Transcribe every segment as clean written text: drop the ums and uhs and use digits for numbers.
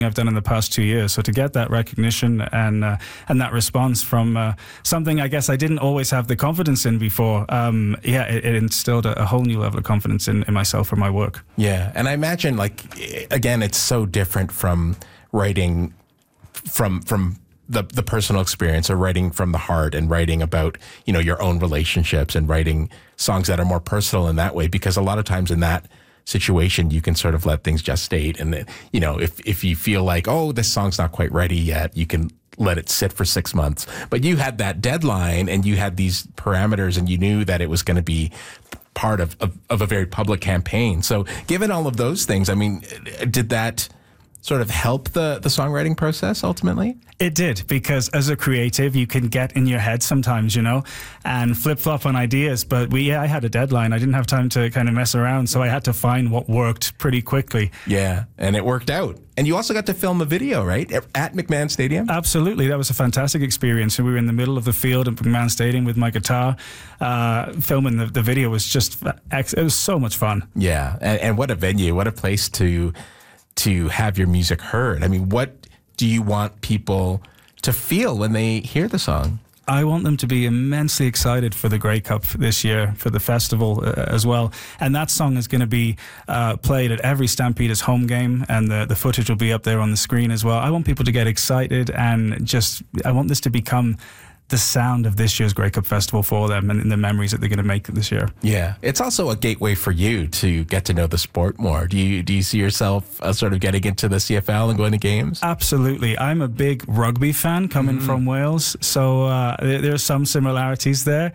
I've done in the past 2 years. So to get that recognition and that response from something I guess I didn't always have the confidence in before, it instilled a whole new level of confidence in myself or my work. Yeah, and I imagine, like, again, it's so different from writing from the personal experience, or writing from the heart and writing about, you know, your own relationships and writing songs that are more personal in that way, because a lot of times in that situation, you can sort of let things gestate. And, you know, if you feel like, oh, this song's not quite ready yet, you can let it sit for 6 months. But you had that deadline and you had these parameters and you knew that it was going to be part of a very public campaign. So given all of those things, I mean, did that sort of help the songwriting process ultimately? It did, because as a creative, you can get in your head sometimes, you know, and flip-flop on ideas. But I had a deadline. I didn't have time to kind of mess around, so I had to find what worked pretty quickly. Yeah, and it worked out. And you also got to film a video, right, at McMahon Stadium? Absolutely. That was a fantastic experience. And we were in the middle of the field at McMahon Stadium with my guitar. Filming the video was just, it was so much fun. Yeah, and what a venue, what a place to have your music heard. I mean, what do you want people to feel when they hear the song? I want them to be immensely excited for the Grey Cup this year, for the festival as well. And that song is going to be played at every Stampeders home game, and the footage will be up there on the screen as well. I want people to get excited, and I want this to become the sound of this year's Grey Cup Festival for them, and the memories that they're going to make this year. Yeah, it's also a gateway for you to get to know the sport more. Do you see yourself sort of getting into the CFL and going to games? Absolutely. I'm a big rugby fan coming from Wales, so there are some similarities there.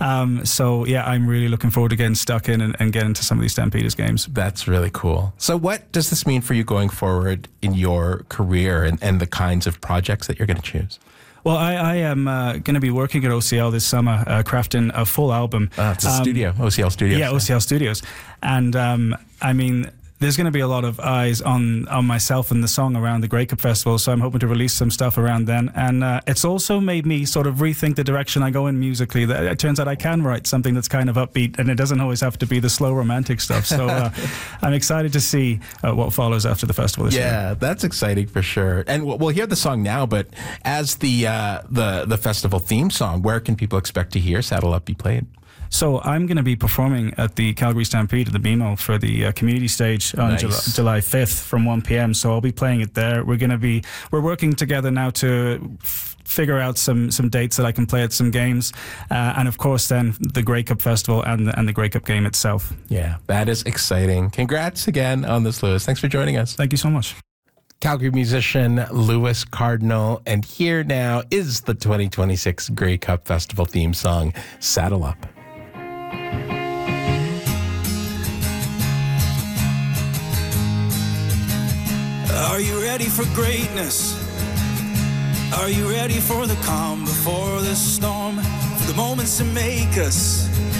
So yeah, I'm really looking forward to getting stuck in and getting into some of these Stampeders games. That's really cool. So what does this mean for you going forward in your career and the kinds of projects that you're going to choose? Well, I am going to be working at OCL this summer, crafting a full album. It's a studio, OCL Studios. Yeah, OCL Studios. And I mean, there's going to be a lot of eyes on myself and the song around the Grey Cup Festival, so I'm hoping to release some stuff around then. And it's also made me sort of rethink the direction I go in musically. It turns out I can write something that's kind of upbeat, and it doesn't always have to be the slow romantic stuff. So I'm excited to see what follows after the festival this year. Yeah, that's exciting for sure. And we'll hear the song now, but as the festival theme song, where can people expect to hear Saddle Up be played? So I'm going to be performing at the Calgary Stampede at the BMO for the community stage on July 5th from 1 p.m. So I'll be playing it there. We're working together now to figure out some dates that I can play at some games, and of course then the Grey Cup Festival and the Grey Cup game itself. Yeah, that is exciting. Congrats again on this, Lewis. Thanks for joining us. Thank you so much. Calgary musician Lewis Cardinal, and here now is the 2026 Grey Cup Festival theme song, Saddle Up. Are you ready for greatness? Are you ready for the calm before the storm? For the moments that make us